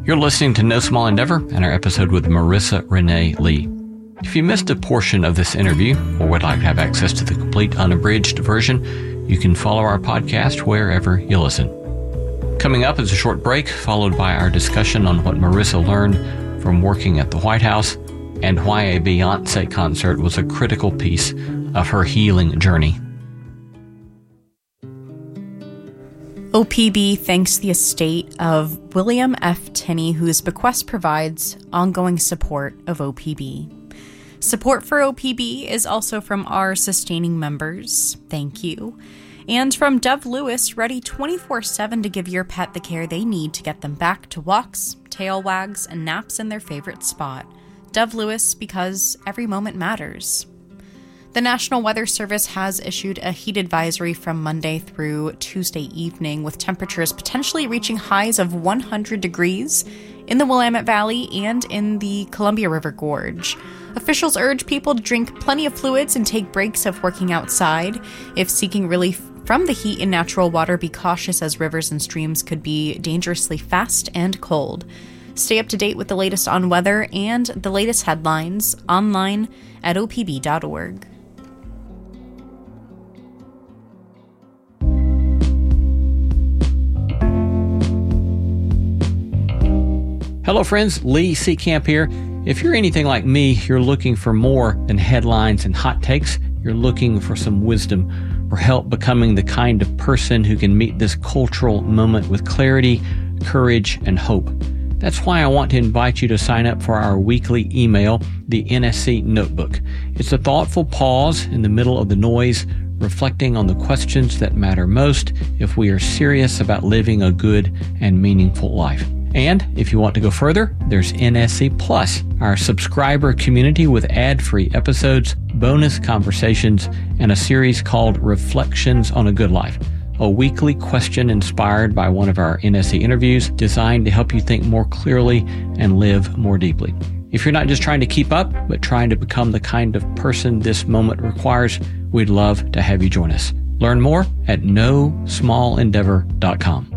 You're listening to No Small Endeavor and our episode with Marissa Renee Lee. If you missed a portion of this interview or would like to have access to the complete unabridged version, you can follow our podcast wherever you listen. Coming up is a short break, followed by our discussion on what Marissa learned from working at the White House and why a Beyoncé concert was a critical piece of her healing journey. OPB thanks the estate of William F. Tinney, whose bequest provides ongoing support of OPB. Support for OPB is also from our sustaining members. Thank you. And from Dove Lewis, ready 24/7 to give your pet the care they need to get them back to walks, tail wags, and naps in their favorite spot. Dove Lewis, because every moment matters. The National Weather Service has issued a heat advisory from Monday through Tuesday evening, with temperatures potentially reaching highs of 100 degrees in the Willamette Valley and in the Columbia River Gorge. Officials urge people to drink plenty of fluids and take breaks of working outside. If seeking relief from the heat in natural water, be cautious as rivers and streams could be dangerously fast and cold. Stay up to date with the latest on weather and the latest headlines online at opb.org. Hello friends, Lee Seacamp here. If you're anything like me, you're looking for more than headlines and hot takes. You're looking for some wisdom or help becoming the kind of person who can meet this cultural moment with clarity, courage, and hope. That's why I want to invite you to sign up for our weekly email, the NSC Notebook. It's a thoughtful pause in the middle of the noise, reflecting on the questions that matter most if we are serious about living a good and meaningful life. And if you want to go further, there's NSC Plus, our subscriber community with ad-free episodes, bonus conversations, and a series called Reflections on a Good Life, a weekly question inspired by one of our NSC interviews designed to help you think more clearly and live more deeply. If you're not just trying to keep up, but trying to become the kind of person this moment requires, we'd love to have you join us. Learn more at nosmallendeavor.com.